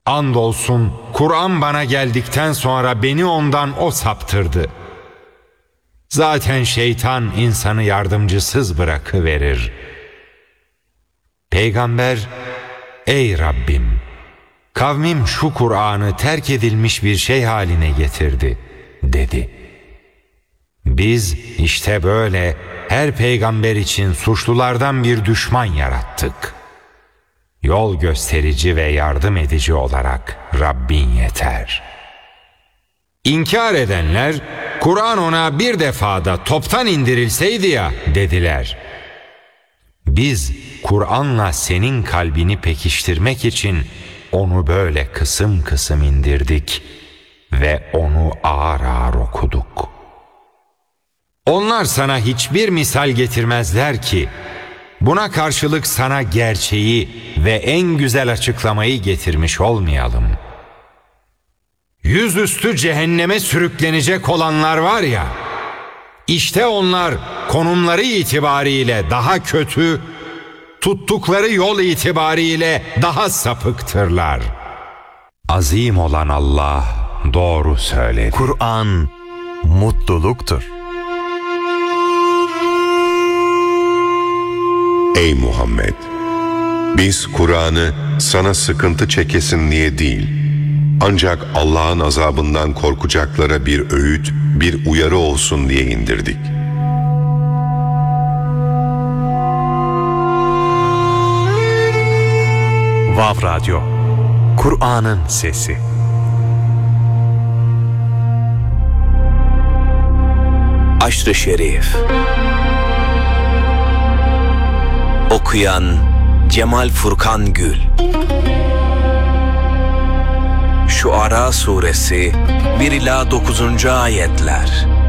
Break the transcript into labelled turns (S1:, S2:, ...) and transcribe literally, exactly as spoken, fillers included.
S1: Andolsun Kur'an bana geldikten sonra beni ondan o saptırdı. Zaten şeytan insanı yardımcısız bırakıverir. Peygamber, ey Rabbim, kavmim şu Kur'an'ı terk edilmiş bir şey haline getirdi, dedi. Biz işte böyle her peygamber için suçlulardan bir düşman yarattık. Yol gösterici ve yardım edici olarak Rabbin yeter. İnkar edenler, Kur'an ona bir defada toptan indirilseydi ya dediler. Biz Kur'an'la senin kalbini pekiştirmek için onu böyle kısım kısım indirdik ve onu ağır ağır okuduk. Onlar sana hiçbir misal getirmezler ki, buna karşılık sana gerçeği ve en güzel açıklamayı getirmiş olmayalım. Yüzüstü cehenneme sürüklenecek olanlar var ya, işte onlar konumları itibariyle daha kötü, tuttukları yol itibariyle daha sapıktırlar. Azim olan Allah doğru söyledi.
S2: Kur'an mutluluktur.
S3: Ey Muhammed! Biz Kur'an'ı sana sıkıntı çekesin diye değil, ancak Allah'ın azabından korkacaklara bir öğüt, bir uyarı olsun diye indirdik.
S2: Vav Radyo, Kur'an'ın sesi.
S4: Aşr-ı Şerif. Okuyan Cemal Furkan Gül. Şuara Suresi bir ila dokuzuncu ayetler.